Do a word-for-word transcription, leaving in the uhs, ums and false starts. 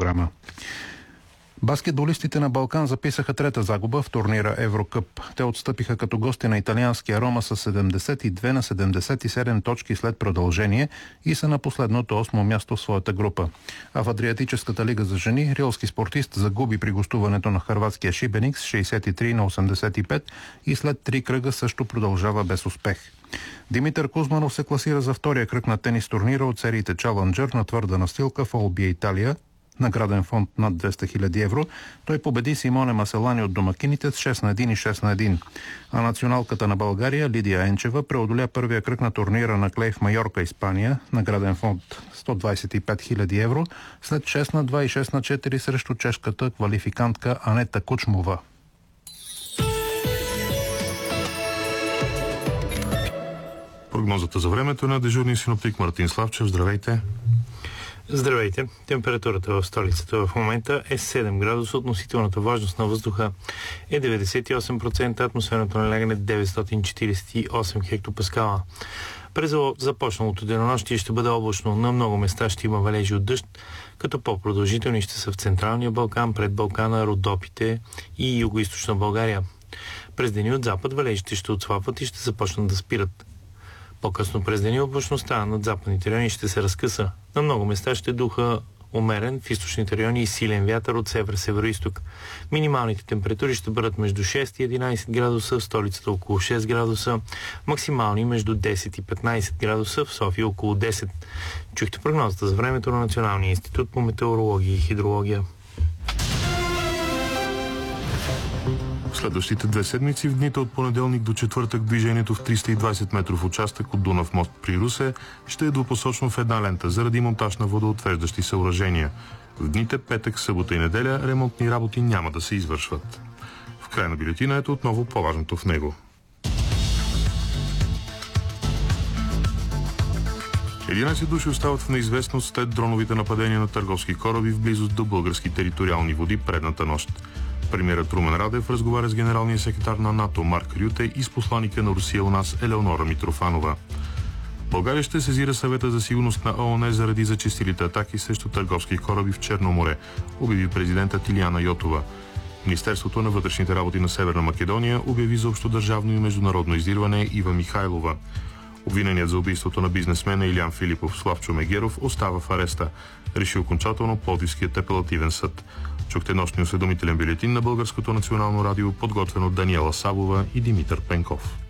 програма. Баскетболистите на Балкан записаха трета загуба в турнира Еврокъп. Те отстъпиха като гости на италианския Рома с седемдесет и две на седемдесет и седем точки след продължение и са на последното осмо място в своята група. А в Адриатическата лига за жени рилски спортист загуби при гостуването на хърватския Шибеник с шейсет и три на осемдесет и пет и след три кръга също продължава без успех. Димитър Кузманов се класира за втория кръг на тенис турнира от сериите Challenger на твърда настилка в Олбия, Италия. Награден фонд над двеста хиляди евро. Той победи Симоне Маселани от домакините с шест на едно и шест на едно. А националката на България Лидия Енчева преодоля първия кръг на турнира на клей в Майорка, Испания. Награден фонд сто двадесет и пет хиляди евро след шест на два и шест на четири срещу чешката квалификантка Анета Кучмова. Прогнозата за времето на дежурния синоптик Мартин Славчев. Здравейте! Здравейте! Температурата в столицата в момента е седем градуса, относителната влажност на въздуха е деветдесет и осем процента, атмосферното налягане деветстотин четиридесет и осем хектопаскала. През започналото денонощие ще бъде облачно, на много места ще има валежи от дъжд, като по-продължителни ще са в Централния Балкан, пред Балкана, Родопите и Югоизточна България. През деня от запад валежите ще отслабват и ще започнат да спират. По-късно през деня облачността над западните райони ще се разкъса. На много места ще духа умерен, в източните райони и силен вятър от север-североизток. Минималните температури ще бъдат между шест и единадесет градуса, в столицата около шест градуса, максимални между десет и петнадесет градуса, в София около десет. Чухте прогнозата за времето на Националния институт по метеорология и хидрология. Следващите две седмици в дните от понеделник до четвъртък движението в триста и двадесет метров участък от Дунав мост при Русе ще е двупосочно в една лента заради монтаж на водоотвеждащи съоръжения. В дните петък, събота и неделя ремонтни работи няма да се извършват. В края на бюлетина ето отново по-важното в него. единадесет души остават в неизвестност след дроновите нападения на търговски кораби в близост до български териториални води предната нощ. Премиерът Румен Радев разговаря с генералния секретар на НАТО Марк Рюте и с посланика на Русия у нас Елеонора Митрофанова. България ще сезира съвета за сигурност на ООН заради зачестилите атаки срещу търговски кораби в Черно море, обяви президентът Илияна Йотова. Министерството на вътрешните работи на Северна Македония обяви за общодържавно и международно издирване Ива Михайлова. Обвиненият за убийството на бизнесмена Илян Филипов Славчо Мегеров остава в ареста, реши окончателно Пловдивският апелативен съд. Чухте нощния осведомителен бюлетин на Българското национално радио, подготвен от Даниела Савова и Димитър Пенков.